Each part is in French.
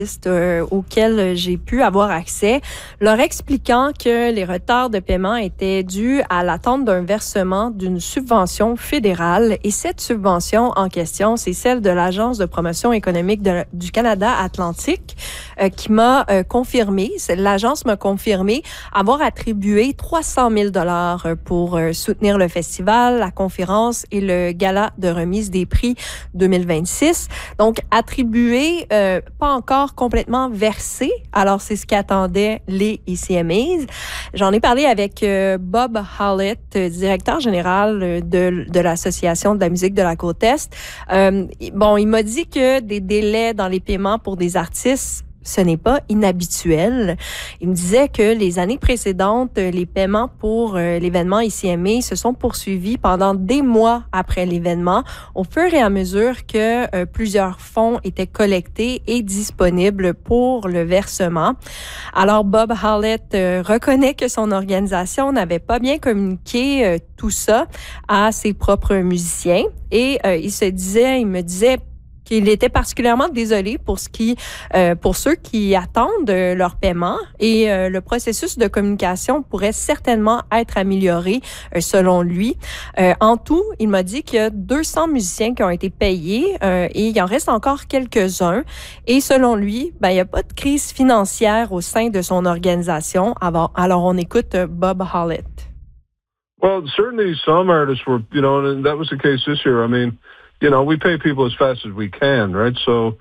auxquels j'ai pu avoir accès, leur expliquant que les retards de paiement étaient dus à l'attente d'un versement d'une subvention fédérale. Et cette subvention en question, c'est celle de l'Agence de promotion économique du Canada Atlantique qui m'a confirmé, l'agence m'a confirmé avoir attribué 300 000 $ pour soutenir le festival, la conférence et le gala de remise des prix 2026. Donc, attribué, pas encore complètement versé. Alors, c'est ce qu'attendaient les ECMAs. J'en ai parlé avec Bob Hallett, directeur général de l'Association de la musique de la Côte-Est. Il m'a dit que des délais dans les paiements pour des artistes, ce n'est pas inhabituel. Il me disait que les années précédentes, les paiements pour l'événement ICMA se sont poursuivis pendant des mois après l'événement, au fur et à mesure que plusieurs fonds étaient collectés et disponibles pour le versement. Alors, Bob Hallett reconnaît que son organisation n'avait pas bien communiqué tout ça à ses propres musiciens et il me disait qu'il était particulièrement désolé pour ceux qui attendent leur paiement et le processus de communication pourrait certainement être amélioré selon lui. En tout, il m'a dit qu'il y a 200 musiciens qui ont été payés et il en reste encore quelques-uns. Et selon lui, il n'y a pas de crise financière au sein de son organisation. Alors on écoute Bob Hallett. Well, certainly some artists were, and that was the case this year. I mean, we pay people as fast as we can, right? So,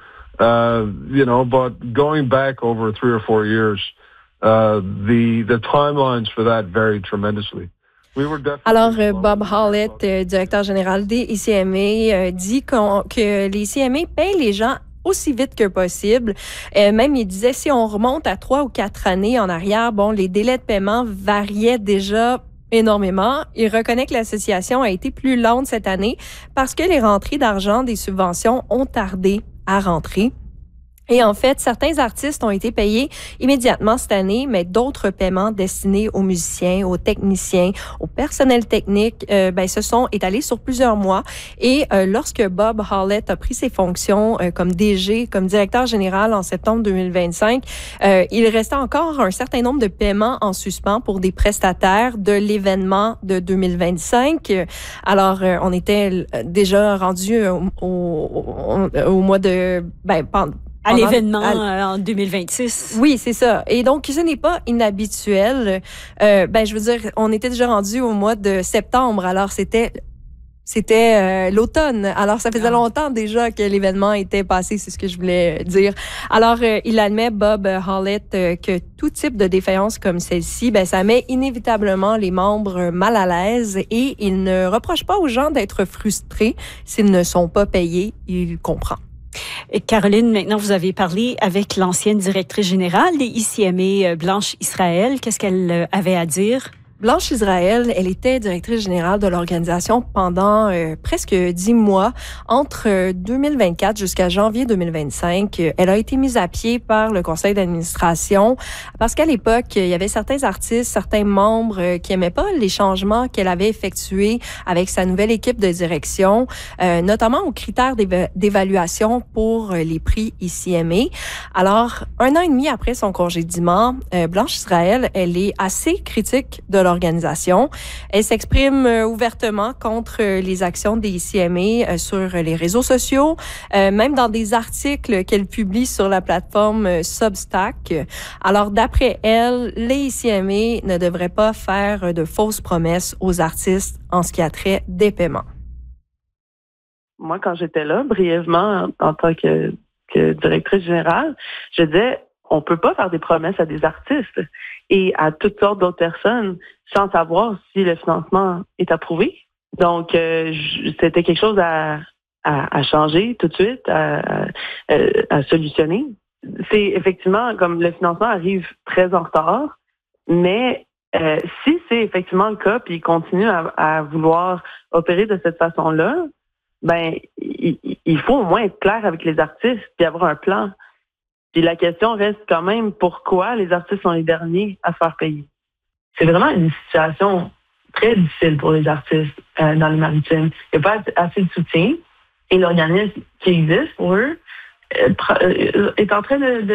but going back over 3 or 4 years, the timelines for that varied tremendously. Alors, Bob Hallett, directeur général des ICMA, dit que les ICMA payent les gens aussi vite que possible. Même, il disait, si on remonte à 3 ou 4 années en arrière, les délais de paiement variaient déjà énormément. Il reconnaît que l'association a été plus lente cette année parce que les rentrées d'argent des subventions ont tardé à rentrer. Et en fait, certains artistes ont été payés immédiatement cette année, mais d'autres paiements destinés aux musiciens, aux techniciens, au personnel technique, se sont étalés sur plusieurs mois. Et lorsque Bob Hallett a pris ses fonctions comme DG, comme directeur général en septembre 2025, il restait encore un certain nombre de paiements en suspens pour des prestataires de l'événement de 2025. Alors, on était déjà rendu au mois de... À l'événement en 2026. Oui, c'est ça. Et donc, ce n'est pas inhabituel. Je veux dire, on était déjà rendu au mois de septembre, alors c'était l'automne. Alors, ça faisait longtemps déjà que l'événement était passé, c'est ce que je voulais dire. Alors, il admet, Bob Hallett, que tout type de défaillance comme celle-ci, ça met inévitablement les membres mal à l'aise et il ne reproche pas aux gens d'être frustrés s'ils ne sont pas payés. Il comprend. Et Caroline, maintenant, vous avez parlé avec l'ancienne directrice générale des ICMA, Blanche Israël. Qu'est-ce qu'elle avait à dire? Blanche Israël, elle était directrice générale de l'organisation pendant presque 10 mois, entre 2024 jusqu'à janvier 2025. Elle a été mise à pied par le conseil d'administration parce qu'à l'époque, il y avait certains artistes, certains membres qui aimaient pas les changements qu'elle avait effectués avec sa nouvelle équipe de direction, notamment aux critères d'évaluation pour les prix ICMA. Alors, 1 an et demi après son congédiement, Blanche Israël, elle est assez critique de l'organisation. Elle s'exprime ouvertement contre les actions des ICMA sur les réseaux sociaux, même dans des articles qu'elle publie sur la plateforme Substack. Alors, d'après elle, les ICMA ne devraient pas faire de fausses promesses aux artistes en ce qui a trait des paiements. Moi, quand j'étais là, brièvement, en tant que directrice générale, je disais, on peut pas faire des promesses à des artistes et à toutes sortes d'autres personnes sans savoir si le financement est approuvé. Donc, c'était quelque chose à changer tout de suite, à solutionner. C'est effectivement, comme le financement arrive très en retard, mais si c'est effectivement le cas, puis il continue à vouloir opérer de cette façon-là, il faut au moins être clair avec les artistes puis avoir un plan. Puis la question reste quand même pourquoi les artistes sont les derniers à se faire payer. C'est vraiment une situation très difficile pour les artistes dans les maritimes. Il n'y a pas assez de soutien et l'organisme qui existe pour eux est en train de